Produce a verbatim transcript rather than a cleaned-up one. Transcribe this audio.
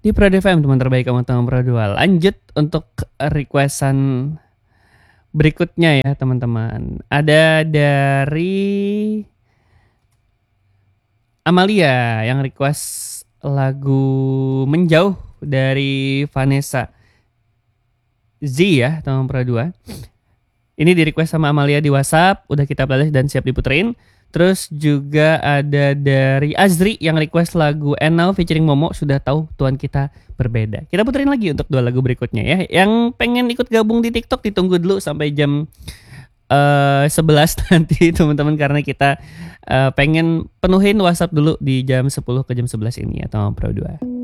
Di Prod F M, teman terbaik kamu teman Pro dua. Lanjut untuk requestan berikutnya ya teman-teman. Ada dari Amalia yang request lagu Menjauh dari Vanessa Z ya teman Pro dua. Ini di request sama Amalia di WhatsApp, udah kita playlist dan siap diputerin. Terus juga ada dari Azri yang request lagu And Now featuring Momo, sudah tahu Tuhan kita berbeda. Kita puterin lagi untuk dua lagu berikutnya ya. Yang pengen ikut gabung di TikTok ditunggu dulu sampai jam uh, sebelas nanti teman-teman, karena kita uh, pengen penuhin WhatsApp dulu di jam sepuluh ke jam sebelas ini ya teman Pro dua.